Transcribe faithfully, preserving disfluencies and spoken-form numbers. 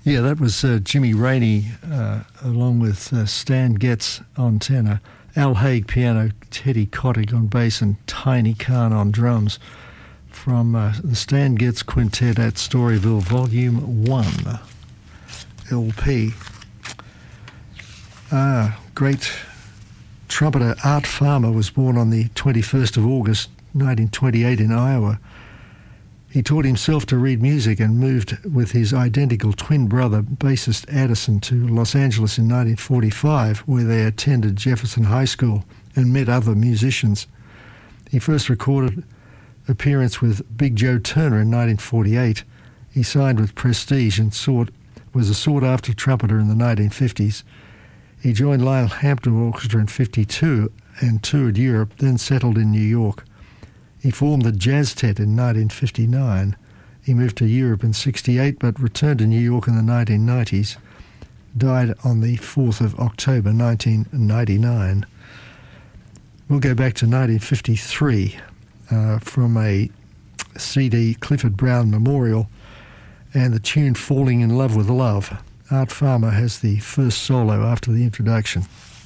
Yeah, that was uh, Jimmy Rainey, uh, along with uh, Stan Getz on tenor, Al Haig piano, Teddy Kotick on bass, and Tiny Khan on drums, from uh, the Stan Getz Quintet at Storyville, Volume one, L P. Ah, great trumpeter Art Farmer was born on the twenty-first of August, nineteen twenty-eight in Iowa. He taught himself to read music and moved with his identical twin brother, bassist Addison, to Los Angeles in nineteen forty-five, where they attended Jefferson High School and met other musicians. He first recorded appearance with Big Joe Turner in nineteen forty-eight. He signed with Prestige and sought, was a sought-after trumpeter in the nineteen fifties. He joined Lionel Hampton Orchestra in fifty-two and toured Europe, then settled in New York. He formed the Jazztet in nineteen fifty-nine. He moved to Europe in sixty-eight but returned to New York in the nineteen nineties. Died on the fourth of October nineteen ninety-nine. We'll go back to nineteen fifty-three uh, from a C D, Clifford Brown Memorial, and the tune Falling in Love with Love. Art Farmer has the first solo after the introduction.